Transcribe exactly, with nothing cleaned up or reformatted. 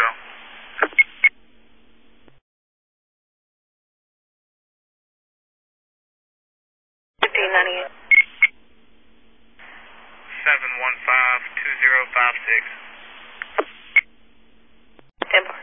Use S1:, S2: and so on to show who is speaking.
S1: go.
S2: fifteen ninety-eight.
S1: seven one five two zero five six.
S2: ten four.